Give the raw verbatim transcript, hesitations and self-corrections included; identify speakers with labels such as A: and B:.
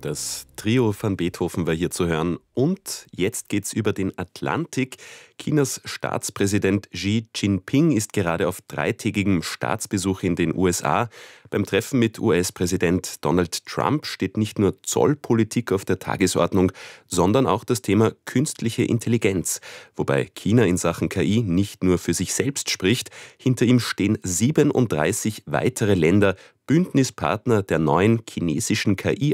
A: Das Trio von Beethoven war hier zu hören. Und jetzt geht's über den Atlantik. Chinas Staatspräsident Xi Jinping ist gerade auf dreitägigem Staatsbesuch in den U S A. Beim Treffen mit U S-Präsident Donald Trump steht nicht nur Zollpolitik auf der Tagesordnung, sondern auch das Thema künstliche Intelligenz. Wobei China in Sachen K I nicht nur für sich selbst spricht, hinter ihm stehen siebenunddreißig weitere Länder, Bündnispartner der neuen chinesischen K I